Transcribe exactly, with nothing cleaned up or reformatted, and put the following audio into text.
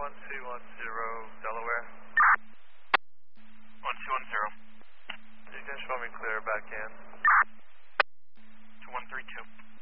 one two one zero, Delaware. one two one zero. You can show me clear back in. two one three two.